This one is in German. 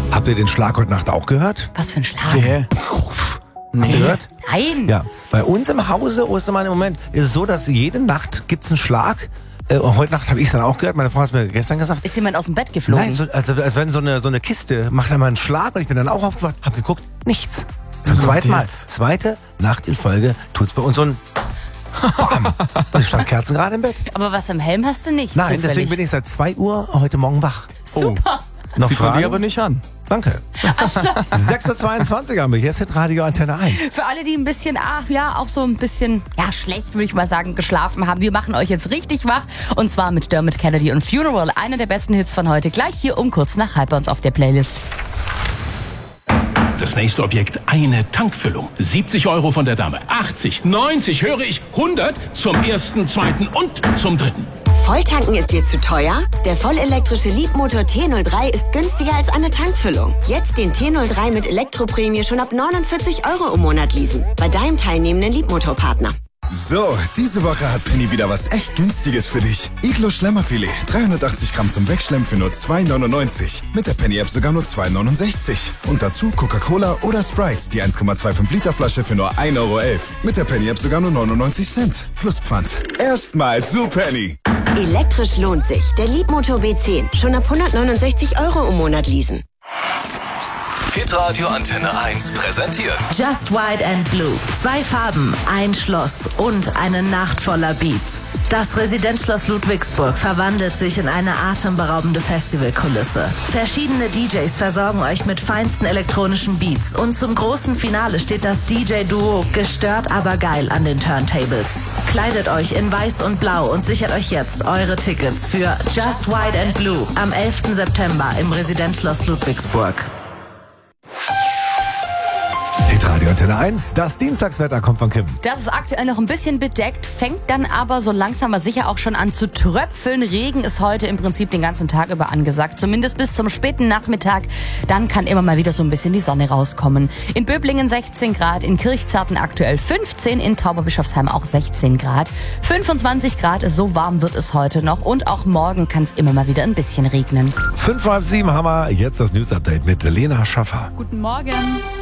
Habt ihr den Schlag heute Nacht auch gehört? Was für ein Schlag. Habt ihr gehört? Nein. Ja, bei uns im Hause, Ostermann, im Moment ist es so, dass jede Nacht gibt's einen Schlag. Heute Nacht habe ich es dann auch gehört. Meine Frau hat es mir gestern gesagt. Ist jemand aus dem Bett geflogen? Nein, als wenn so eine Kiste macht dann mal einen Schlag und ich bin dann auch aufgewacht, habe geguckt, nichts. Zum zweiten Mal. Zweite Nacht in Folge tut's bei uns so ein Bam. Und ich stand Kerzen gerade im Bett. Aber was am Helm hast du nicht. Nein, zufällig. deswegen bin ich seit 2 Uhr heute Morgen wach. Super. Noch Sieht man Fragen? die aber nicht an. Danke. 6.22 Uhr haben wir. Hier ist Radio Antenne 1. Für alle, die ein bisschen, auch so ein bisschen, schlecht, würde ich mal sagen, geschlafen haben. Wir machen euch jetzt richtig wach. Und zwar mit Dermot Kennedy und Funeral. Einer der besten Hits von heute. Gleich hier um kurz nach halb bei uns auf der Playlist. Das nächste Objekt, eine Tankfüllung. 70 € von der Dame. 80, 90, höre ich, 100 zum ersten, zweiten und zum dritten. Volltanken ist dir zu teuer? Der vollelektrische Leapmotor T03 ist günstiger als eine Tankfüllung. Jetzt den T03 mit Elektroprämie schon ab 49 € im Monat leasen. Bei deinem teilnehmenden Leapmotor-Partner. So, diese Woche hat Penny wieder was echt Günstiges für dich. Iglo Schlemmerfilet, 380 Gramm zum Wegschlemmen für nur 2,99. Mit der Penny-App sogar nur 2,69. Und dazu Coca-Cola oder Sprite, die 1,25 Liter Flasche für nur 1,11 €. Mit der Penny-App sogar nur 99 Cent. Plus Pfand. Erstmal zu Penny. Elektrisch lohnt sich. Der Leapmotor B10. Schon ab 169 € im Monat leasen. Hitradio Antenne 1 präsentiert Just White and Blue. 2 Farben, ein Schloss und eine Nacht voller Beats. Das Residenzschloss Ludwigsburg verwandelt sich in eine atemberaubende Festivalkulisse. Verschiedene DJs versorgen euch mit feinsten elektronischen Beats und zum großen Finale steht das DJ-Duo Gestört aber geil an den Turntables. Kleidet euch in Weiß und Blau und sichert euch jetzt eure Tickets für Just White and Blue am 11. September im Residenzschloss Ludwigsburg. Hitradio Antenne 1. Das Dienstagswetter kommt von Kim. Das ist aktuell noch ein bisschen bedeckt, fängt dann aber so langsam aber sicher auch schon an zu tröpfeln. Regen ist heute im Prinzip den ganzen Tag über angesagt, zumindest bis zum späten Nachmittag. Dann kann immer mal wieder so ein bisschen die Sonne rauskommen. In Böblingen 16 Grad, in Kirchzarten aktuell 15, in Tauberbischofsheim auch 16 Grad. 25 Grad, so warm wird es heute noch und auch morgen kann es immer mal wieder ein bisschen regnen. 5:30 haben wir jetzt das News-Update mit Lena Schaffer. Guten Morgen.